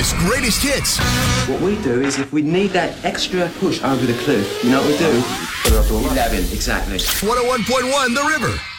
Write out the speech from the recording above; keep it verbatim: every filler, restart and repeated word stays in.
Elvis greatest hits. What we do is if we need that extra push over the cliff, you know what we do? Put it up to eleven, exactly. one oh one point one The River.